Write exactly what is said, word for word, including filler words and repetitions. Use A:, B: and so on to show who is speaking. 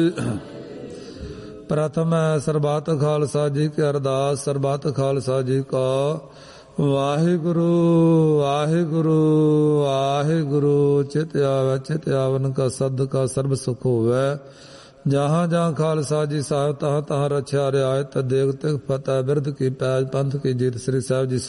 A: ਪ੍ਰਥਮ ਹੈ ਸਰਬੱਤ ਖਾਲਸਾ ਜੀ ਕੀ ਅਰਦਾਸ। ਸਰਬੱਤ ਖਾਲਸਾ ਜੀ ਕਾ ਵਾਹਿਗੁਰੂ ਵਾਹਿਗੁਰੂ ਵਾਹਿਗੁਰੂ। ਚਿਤ ਆਵੈ ਚਿਤ ਆਵਨ ਕਾ ਸਦਕਾ ਸਰਬ ਸੁਖ ਹੋਵੈ। ਜਹਾਂ ਜਹਾਂ ਖਾਲਸਾ ਜੀ ਸਾਹਿਬ ਤਹਾਂ ਤਹਾਂ ਰਛਿਆ ਰਿਆਇਤ ਦੇਗ ਤਿਗ ਫਤਿਹ ਬਿਰਧ ਕੀ ਪੈਜ ਪੰਥ ਕੀ ਜੀਤ। ਸ੍ਰੀ ਸਾਹਿਬ ਜੀ